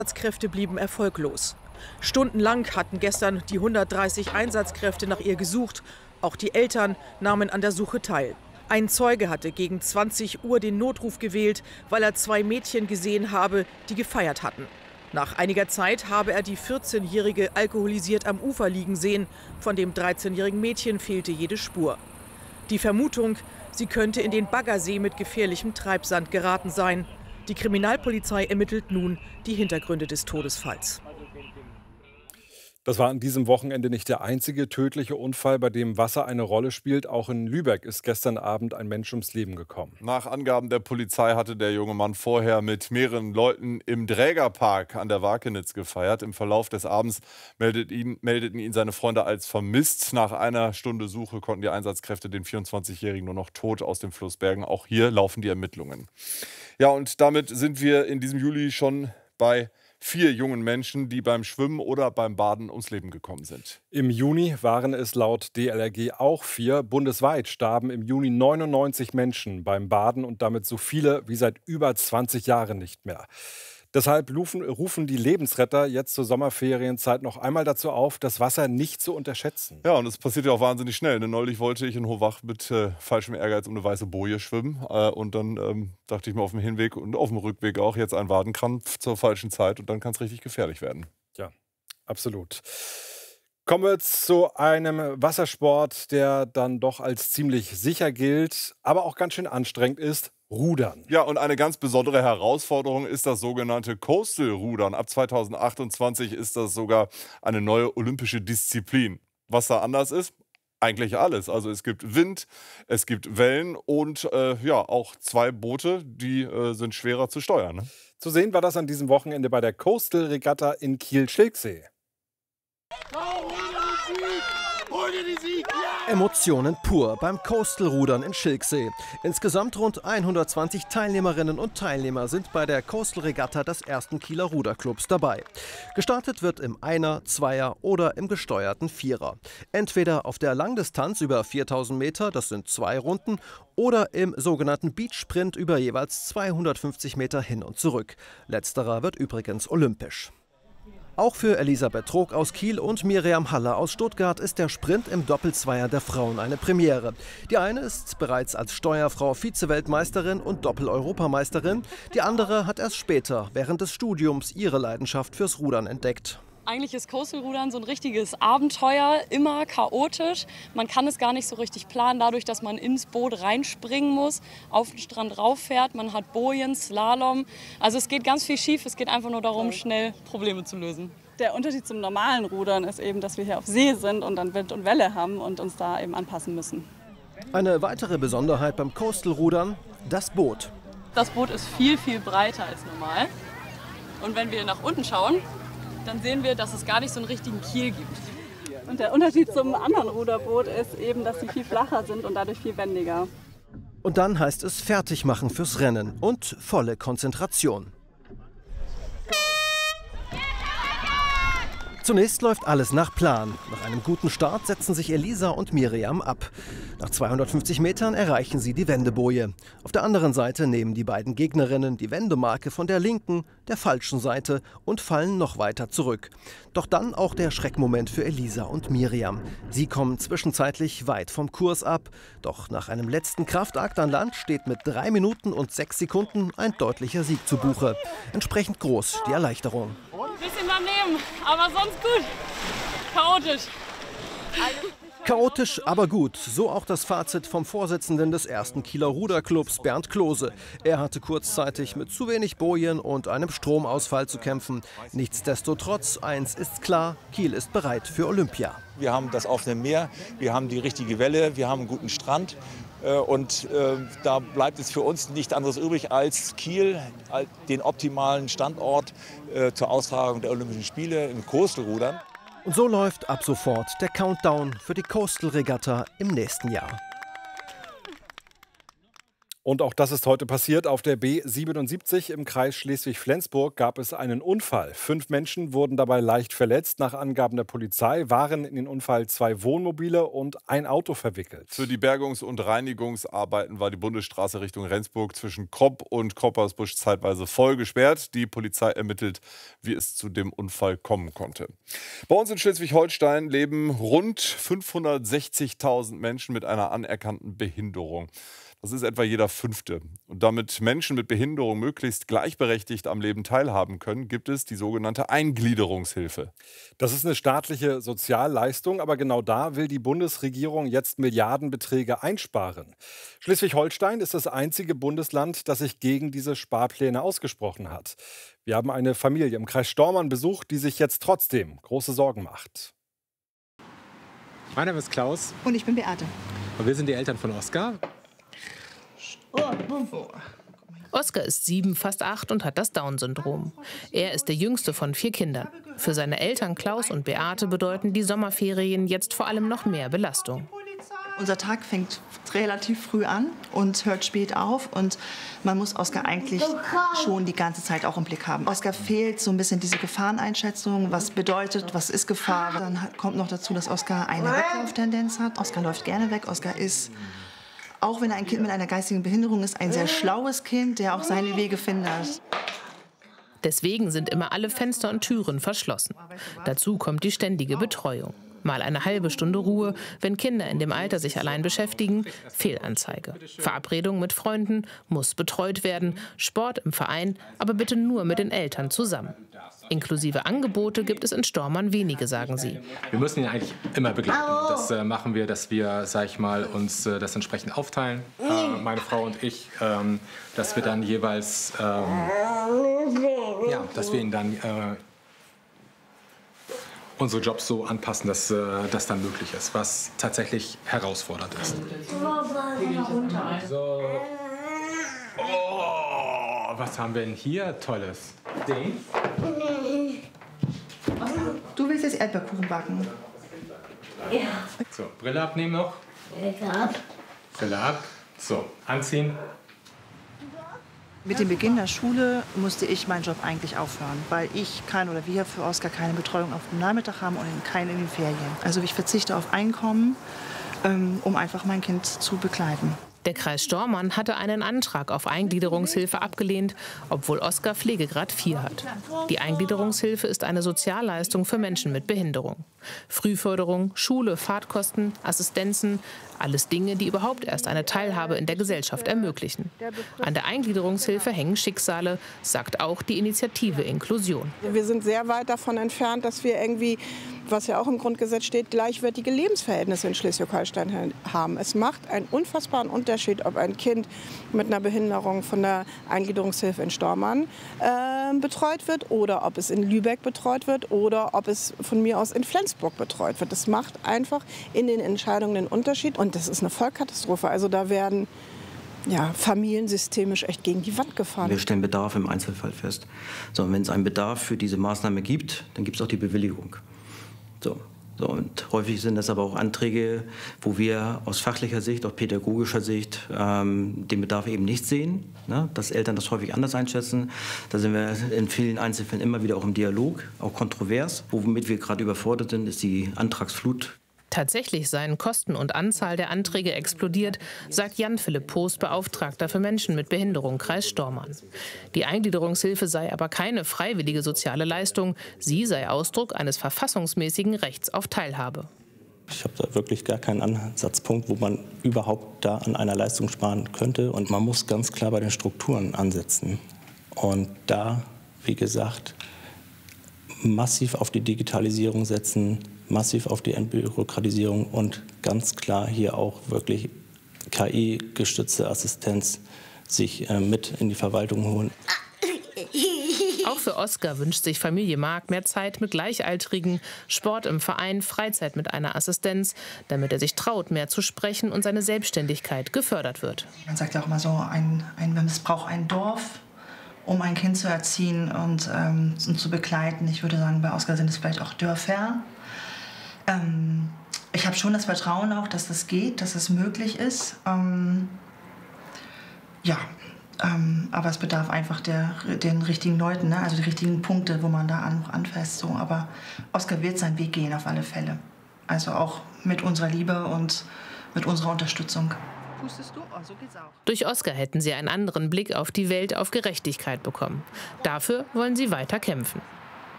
Einsatzkräfte blieben erfolglos. Stundenlang hatten gestern die 130 Einsatzkräfte nach ihr gesucht. Auch die Eltern nahmen an der Suche teil. Ein Zeuge hatte gegen 20 Uhr den Notruf gewählt, weil er 2 Mädchen gesehen habe, die gefeiert hatten. Nach einiger Zeit habe er die 14-Jährige alkoholisiert am Ufer liegen sehen. Von dem 13-jährigen Mädchen fehlte jede Spur. Die Vermutung, sie könnte in den Baggersee mit gefährlichem Treibsand geraten sein. Die Kriminalpolizei ermittelt nun die Hintergründe des Todesfalls. Das war an diesem Wochenende nicht der einzige tödliche Unfall, bei dem Wasser eine Rolle spielt. Auch in Lübeck ist gestern Abend ein Mensch ums Leben gekommen. Nach Angaben der Polizei hatte der junge Mann vorher mit mehreren Leuten im Drägerpark an der Wakenitz gefeiert. Im Verlauf des Abends meldeten ihn seine Freunde als vermisst. Nach einer Stunde Suche konnten die Einsatzkräfte den 24-Jährigen nur noch tot aus dem Fluss bergen. Auch hier laufen die Ermittlungen. Ja, und damit sind wir in diesem Juli schon bei 4 jungen Menschen, die beim Schwimmen oder beim Baden ums Leben gekommen sind. Im Juni waren es laut DLRG auch 4. Bundesweit starben im Juni 99 Menschen beim Baden und damit so viele wie seit über 20 Jahren nicht mehr. Deshalb rufen die Lebensretter jetzt zur Sommerferienzeit noch einmal dazu auf, das Wasser nicht zu unterschätzen. Ja, und es passiert ja auch wahnsinnig schnell. Neulich wollte ich in Hohwach mit falschem Ehrgeiz um eine weiße Boje schwimmen. Und dann dachte ich mir auf dem Hinweg und auf dem Rückweg auch jetzt ein Wadenkrampf zur falschen Zeit. Und dann kann es richtig gefährlich werden. Ja, absolut. Kommen wir jetzt zu einem Wassersport, der dann doch als ziemlich sicher gilt, aber auch ganz schön anstrengend ist. Rudern. Ja, und eine ganz besondere Herausforderung ist das sogenannte Coastal-Rudern. Ab 2028 ist das sogar eine neue olympische Disziplin. Was da anders ist? Eigentlich alles. Also es gibt Wind, es gibt Wellen und auch 2 Boote, die sind schwerer zu steuern. Ne? Zu sehen war das an diesem Wochenende bei der Coastal-Regatta in Kiel-Schilksee. Emotionen pur beim Coastal-Rudern in Schilksee. Insgesamt rund 120 Teilnehmerinnen und Teilnehmer sind bei der Coastal-Regatta des 1. Kieler Ruderclubs dabei. Gestartet wird im Einer-, Zweier- oder im gesteuerten Vierer. Entweder auf der Langdistanz über 4000 Meter, das sind 2 Runden, oder im sogenannten Beachsprint über jeweils 250 Meter hin und zurück. Letzterer wird übrigens olympisch. Auch für Elisabeth Trog aus Kiel und Miriam Haller aus Stuttgart ist der Sprint im Doppelzweier der Frauen eine Premiere. Die eine ist bereits als Steuerfrau Vize-Weltmeisterin und Doppel-Europameisterin. Die andere hat erst später, während des Studiums, ihre Leidenschaft fürs Rudern entdeckt. Eigentlich ist Coastal-Rudern so ein richtiges Abenteuer, immer chaotisch. Man kann es gar nicht so richtig planen, dadurch, dass man ins Boot reinspringen muss, auf den Strand rauffährt. Man hat Bojen, Slalom. Also es geht ganz viel schief. Es geht einfach nur darum, schnell Probleme zu lösen. Der Unterschied zum normalen Rudern ist eben, dass wir hier auf See sind und dann Wind und Welle haben und uns da eben anpassen müssen. Eine weitere Besonderheit beim Coastal-Rudern: das Boot. Das Boot ist viel, viel breiter als normal. Und wenn wir nach unten schauen, dann sehen wir, dass es gar nicht so einen richtigen Kiel gibt. Und der Unterschied zum anderen Ruderboot ist eben, dass sie viel flacher sind und dadurch viel wendiger. Und dann heißt es fertig machen fürs Rennen und volle Konzentration. Zunächst läuft alles nach Plan. Nach einem guten Start setzen sich Elisa und Miriam ab. Nach 250 Metern erreichen sie die Wendeboje. Auf der anderen Seite nehmen die beiden Gegnerinnen die Wendemarke von der linken, der falschen Seite und fallen noch weiter zurück. Doch dann auch der Schreckmoment für Elisa und Miriam. Sie kommen zwischenzeitlich weit vom Kurs ab. Doch nach einem letzten Kraftakt an Land steht mit 3 Minuten und 6 Sekunden ein deutlicher Sieg zu Buche. Entsprechend groß die Erleichterung. Ein bisschen daneben, aber sonst gut. Chaotisch. Chaotisch, aber gut. So auch das Fazit vom Vorsitzenden des 1. Kieler Ruderclubs, Bernd Klose. Er hatte kurzzeitig mit zu wenig Bojen und einem Stromausfall zu kämpfen. Nichtsdestotrotz, eins ist klar: Kiel ist bereit für Olympia. Wir haben das offene Meer, wir haben die richtige Welle, wir haben einen guten Strand. Und da bleibt es für uns nichts anderes übrig, als Kiel, den optimalen Standort zur Austragung der Olympischen Spiele im Coastal-Rudern. Und so läuft ab sofort der Countdown für die Coastal-Regatta im nächsten Jahr. Und auch das ist heute passiert. Auf der B77 im Kreis Schleswig-Flensburg gab es einen Unfall. 5 Menschen wurden dabei leicht verletzt. Nach Angaben der Polizei waren in den Unfall 2 Wohnmobile und ein Auto verwickelt. Für die Bergungs- und Reinigungsarbeiten war die Bundesstraße Richtung Rendsburg zwischen Kopp und Koppersbusch zeitweise voll gesperrt. Die Polizei ermittelt, wie es zu dem Unfall kommen konnte. Bei uns in Schleswig-Holstein leben rund 560.000 Menschen mit einer anerkannten Behinderung. Das ist etwa jeder 5. Und damit Menschen mit Behinderung möglichst gleichberechtigt am Leben teilhaben können, gibt es die sogenannte Eingliederungshilfe. Das ist eine staatliche Sozialleistung, aber genau da will die Bundesregierung jetzt Milliardenbeträge einsparen. Schleswig-Holstein ist das einzige Bundesland, das sich gegen diese Sparpläne ausgesprochen hat. Wir haben eine Familie im Kreis Stormarn besucht, die sich jetzt trotzdem große Sorgen macht. Mein Name ist Klaus. Und ich bin Beate. Und wir sind die Eltern von Oskar. Oskar ist 7, fast 8 und hat das Down-Syndrom. Er ist der jüngste von 4 Kindern. Für seine Eltern Klaus und Beate bedeuten die Sommerferien jetzt vor allem noch mehr Belastung. Unser Tag fängt relativ früh an und hört spät auf. Und man muss Oskar eigentlich schon die ganze Zeit auch im Blick haben. Oskar fehlt so ein bisschen diese Gefahreneinschätzung. Was bedeutet, was ist Gefahr? Dann kommt noch dazu, dass Oskar eine Weglauftendenz hat. Oskar läuft gerne weg. Oskar ist, auch wenn er ein Kind mit einer geistigen Behinderung ist, ein sehr schlaues Kind, der auch seine Wege findet. Deswegen sind immer alle Fenster und Türen verschlossen. Dazu kommt die ständige Betreuung. Mal eine halbe Stunde Ruhe, wenn Kinder in dem Alter sich allein beschäftigen, Fehlanzeige. Verabredung mit Freunden, muss betreut werden, Sport im Verein, aber bitte nur mit den Eltern zusammen. Inklusive Angebote gibt es in Stormarn wenige, sagen sie. Wir müssen ihn eigentlich immer begleiten. Das machen wir, dass wir, sag ich mal, uns das entsprechend aufteilen, meine Frau und ich, dass wir dann jeweils, dass wir ihn dann unsere Jobs so anpassen, dass das dann möglich ist, was tatsächlich herausfordernd ist. So. Oh, was haben wir denn hier Tolles? Ding. Du willst jetzt Erdbeerkuchen backen? Ja. So, Brille abnehmen noch. Brille ab. So, anziehen. Mit dem Beginn der Schule musste ich meinen Job eigentlich aufhören, weil ich oder wir für Oskar keine Betreuung auf dem Nachmittag haben und keine in den Ferien. Also ich verzichte auf Einkommen, um einfach mein Kind zu begleiten. Der Kreis Stormarn hatte einen Antrag auf Eingliederungshilfe abgelehnt, obwohl Oskar Pflegegrad 4 hat. Die Eingliederungshilfe ist eine Sozialleistung für Menschen mit Behinderung. Frühförderung, Schule, Fahrtkosten, Assistenzen, alles Dinge, die überhaupt erst eine Teilhabe in der Gesellschaft ermöglichen. An der Eingliederungshilfe hängen Schicksale, sagt auch die Initiative Inklusion. Wir sind sehr weit davon entfernt, dass wir irgendwie, was ja auch im Grundgesetz steht, gleichwertige Lebensverhältnisse in Schleswig-Holstein haben. Es macht einen unfassbaren Unterschied, ob ein Kind mit einer Behinderung von der Eingliederungshilfe in Stormarn betreut wird oder ob es in Lübeck betreut wird oder ob es von mir aus in Flensburg betreut wird. Das macht einfach in den Entscheidungen den Unterschied und das ist eine Vollkatastrophe. Also da werden Familien systemisch echt gegen die Wand gefahren. Wir stellen Bedarf im Einzelfall fest. So, und wenn es einen Bedarf für diese Maßnahme gibt, dann gibt es auch die Bewilligung. So, und häufig sind das aber auch Anträge, wo wir aus fachlicher Sicht, aus pädagogischer Sicht den Bedarf eben nicht sehen, ne? Dass Eltern das häufig anders einschätzen. Da sind wir in vielen Einzelfällen immer wieder auch im Dialog, auch kontrovers. Womit wir gerade überfordert sind, ist die Antragsflut. Tatsächlich seien Kosten und Anzahl der Anträge explodiert, sagt Jan-Philipp Poos, Beauftragter für Menschen mit Behinderung, Kreis Stormarn. Die Eingliederungshilfe sei aber keine freiwillige soziale Leistung. Sie sei Ausdruck eines verfassungsmäßigen Rechts auf Teilhabe. Ich habe da wirklich gar keinen Ansatzpunkt, wo man überhaupt da an einer Leistung sparen könnte. Und man muss ganz klar bei den Strukturen ansetzen. Und da, wie gesagt, massiv auf die Digitalisierung setzen, massiv auf die Entbürokratisierung und ganz klar hier auch wirklich KI-gestützte Assistenz sich mit in die Verwaltung holen. Auch für Oskar wünscht sich Familie Mark mehr Zeit mit Gleichaltrigen, Sport im Verein, Freizeit mit einer Assistenz, damit er sich traut, mehr zu sprechen und seine Selbstständigkeit gefördert wird. Man sagt ja auch immer so, es braucht ein Dorf, um ein Kind zu erziehen und zu begleiten. Ich würde sagen, bei Oskar sind es vielleicht auch Dörfer. Ich habe schon das Vertrauen auch, dass das geht, dass es möglich ist. Ja, aber es bedarf einfach den richtigen Leuten, ne? Also die richtigen Punkte, wo man da anfasst. So. Aber Oskar wird seinen Weg gehen, auf alle Fälle. Also auch mit unserer Liebe und mit unserer Unterstützung. Pustest du? Oh, so geht's auch. Durch Oskar hätten sie einen anderen Blick auf die Welt, auf Gerechtigkeit bekommen. Dafür wollen sie weiter kämpfen.